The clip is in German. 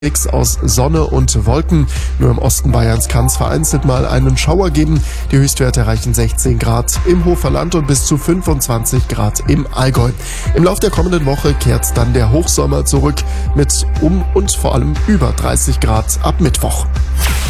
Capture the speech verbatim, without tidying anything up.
Mix aus Sonne und Wolken. Nur im Osten Bayerns kann es vereinzelt mal einen Schauer geben. Die Höchstwerte erreichen sechzehn Grad im Hoferland und bis zu fünfundzwanzig Grad im Allgäu. Im Lauf der kommenden Woche kehrt dann der Hochsommer zurück mit um und vor allem über dreißig Grad ab Mittwoch.